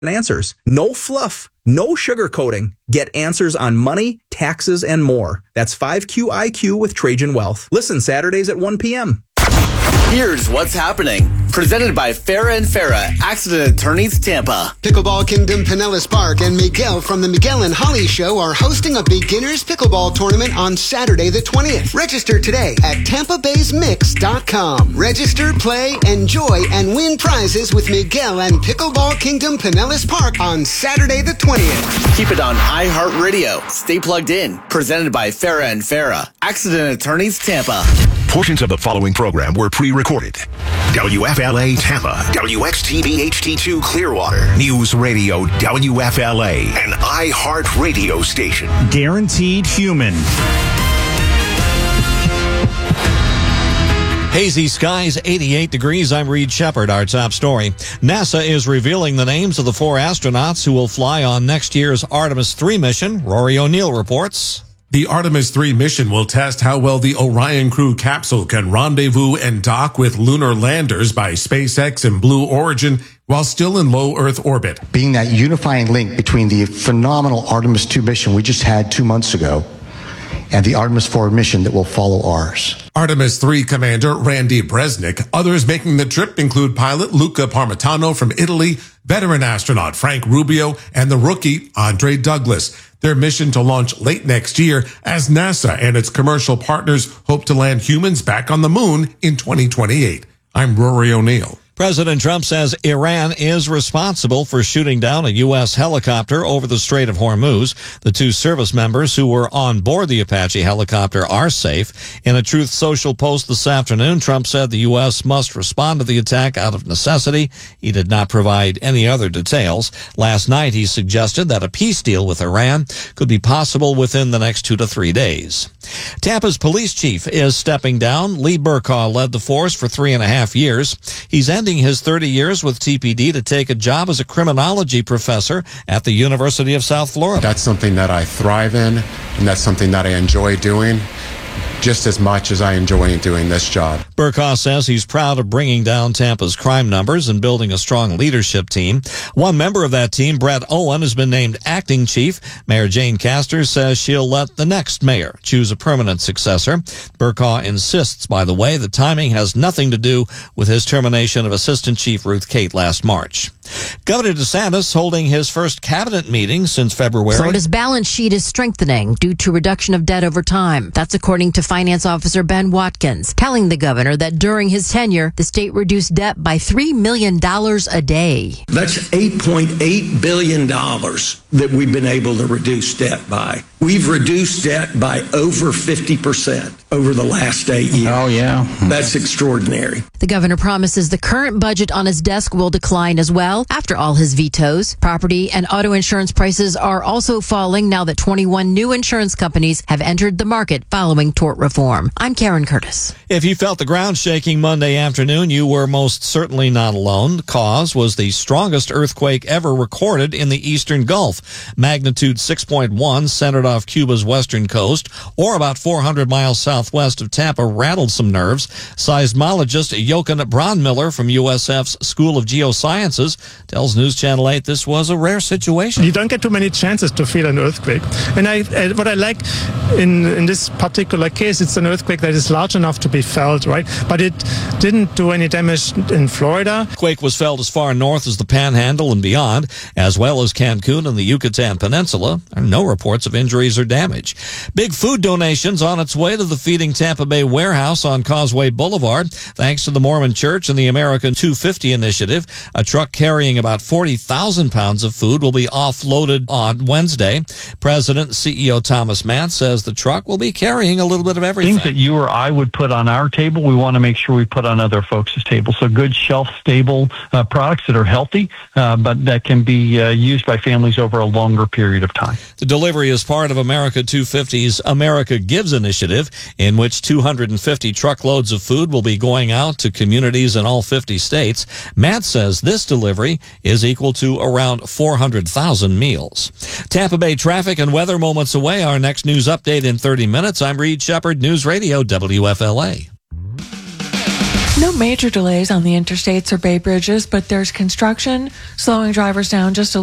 Answers. No fluff, no sugarcoating. Get answers on money, taxes, and more. That's 5QIQ with Trajan Wealth. Listen Saturdays at 1 p.m. Here's what's happening. Presented by Farah and Farah, Accident Attorneys Tampa. Pickleball Kingdom Pinellas Park and Miguel from the Miguel and Holly Show are hosting a beginners pickleball tournament on Saturday the 20th. Register today at TampaBaysMix.com. Register, play, enjoy, and win prizes with Miguel and Pickleball Kingdom Pinellas Park on Saturday the 20th. Keep it on iHeartRadio. Stay plugged in. Presented by Farah and Farah, Accident Attorneys Tampa. Portions of the following program were pre-recorded. WFLA Tampa, WXTV HD2 Clearwater, News Radio WFLA, an iHeart radio station. Guaranteed human. Hazy skies, 88 degrees. I'm Reed Shepard. Our top story. NASA is revealing the names of the 4 astronauts who will fly on next year's Artemis 3 mission. Rory O'Neill reports. The Artemis 3 mission will test how well the Orion crew capsule can rendezvous and dock with lunar landers by SpaceX and Blue Origin while still in low Earth orbit. Being that unifying link between the phenomenal Artemis 2 mission we just had 2 months ago and the Artemis 4 mission that will follow ours. Artemis 3 Commander Randy Bresnik. Others making the trip include pilot Luca Parmitano from Italy, veteran astronaut Frank Rubio, and the rookie Andre Douglas. Their mission to launch late next year as NASA and its commercial partners hope to land humans back on the moon in 2028. I'm Rory O'Neill. President Trump says Iran is responsible for shooting down a U.S. helicopter over the Strait of Hormuz. The 2 service members who were on board the Apache helicopter are safe. In a Truth Social post this afternoon, Trump said the U.S. must respond to the attack out of necessity. He did not provide any other details. Last night, he suggested that a peace deal with Iran could be possible within the next 2 to 3 days. Tampa's police chief is stepping down. Lee Burkaw led the force for 3.5 years. He's ending his 30 years with TPD to take a job as a criminology professor at the University of South Florida. That's something that I thrive in, and that's something that I enjoy doing just as much as I enjoy doing this job. Burkaw says he's proud of bringing down Tampa's crime numbers and building a strong leadership team. One member of that team, Brett Owen, has been named acting chief. Mayor Jane Castor says she'll let the next mayor choose a permanent successor. Burkaw insists, by the way, the timing has nothing to do with his termination of Assistant Chief Ruth Kate last March. Governor DeSantis holding his first cabinet meeting since February. Florida's balance sheet is strengthening due to reduction of debt over time. That's according to Finance Officer Ben Watkins, telling the governor that during his tenure, the state reduced debt by $3 million a day. That's $8.8 billion that we've been able to reduce debt by. We've reduced debt by over 50% over the last 8 years. Oh, yeah. That's extraordinary. The governor promises the current budget on his desk will decline as well after all his vetoes. Property and auto insurance prices are also falling now that 21 new insurance companies have entered the market following tort reform. I'm Karen Curtis. If you felt the ground shaking Monday afternoon, you were most certainly not alone. The cause was the strongest earthquake ever recorded in the eastern Gulf. Magnitude 6.1 centered off Cuba's western coast, or about 400 miles southwest of Tampa, rattled some nerves. Seismologist Jochen Braunmiller from USF's School of Geosciences tells News Channel 8 this was a rare situation. You don't get too many chances to feel an earthquake. And what I like in this particular case, it's an earthquake that is large enough to be felt, right? But it didn't do any damage in Florida. Quake was felt as far north as the Panhandle and beyond, as well as Cancun and the Yucatan Peninsula. There are no reports of injuries or damage. Big food donations on its way to the Feeding Tampa Bay warehouse on Causeway Boulevard, thanks to the Mormon Church and the American 250 initiative. A truck carrying about 40,000 pounds of food will be offloaded on Wednesday. President and CEO Thomas Matt says the truck will be carrying a little bit of everything. Things that you or I would put on our table, we want to make sure we put on other folks' table. So good shelf-stable products that are healthy, but that can be used by families over a longer period of time. The delivery is part of America 250's America Gives initiative, in which 250 truckloads of food will be going out to communities in all 50 states. Matt says this delivery is equal to around 400,000 meals. Tampa Bay traffic and weather moments away. Our next news update in 30 minutes. I'm Reed Shepard, News Radio WFLA. No major delays on the interstates or Bay Bridges, but there's construction slowing drivers down just a